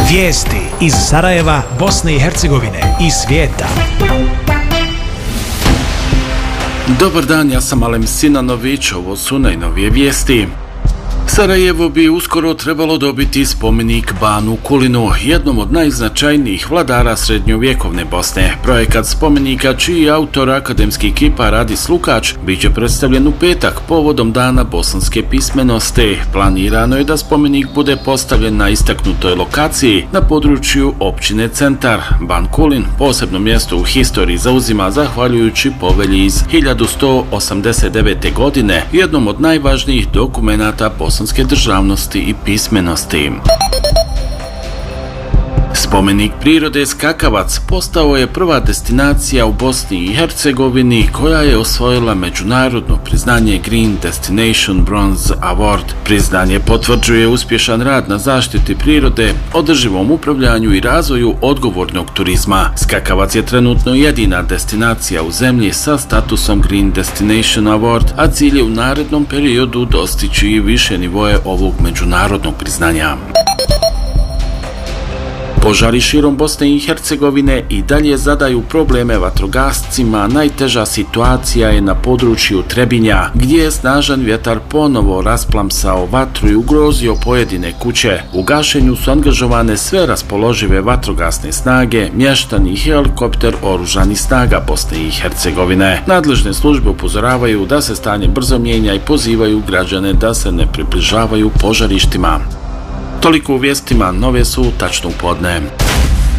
Vijesti iz Sarajeva, Bosne i Hercegovine i svijeta. Dobar dan, ja sam Alem Sinanović, ovo su najnovije vijesti. Sarajevo bi uskoro trebalo dobiti spomenik Banu Kulinu, jednom od najznačajnijih vladara srednjovjekovne Bosne. Projekat spomenika, čiji je autor akademski kipar Adis Lukač, bit će predstavljen u petak povodom Dana bosanske pismenosti. Planirano je da spomenik bude postavljen na istaknutoj lokaciji na području općine Centar. Ban Kulin posebno mjesto u historiji zauzima zahvaljujući povelji iz 1189. godine, jednom od najvažnijih dokumenata bosanske državnosti i pismenosti. Spomenik prirode Skakavac postao je prva destinacija u Bosni i Hercegovini koja je osvojila međunarodno priznanje Green Destination Bronze Award. Priznanje potvrđuje uspješan rad na zaštiti prirode, održivom upravljanju i razvoju odgovornog turizma. Skakavac je trenutno jedina destinacija u zemlji sa statusom Green Destination Award, a cilj je u narednom periodu dostići i više nivoje ovog međunarodnog priznanja. Požari širom Bosne i Hercegovine i dalje zadaju probleme vatrogascima. Najteža situacija je na području Trebinja, gdje je snažan vjetar ponovo rasplamsao vatru i ugrozio pojedine kuće. U gašenju su angažovane sve raspoložive vatrogasne snage, mještani i helikopter oružanih snaga Bosne i Hercegovine. Nadležne službe upozoravaju da se stanje brzo mijenja i pozivaju građane da se ne približavaju požarištima. Toliko u vijestima, nove su tačno u podne.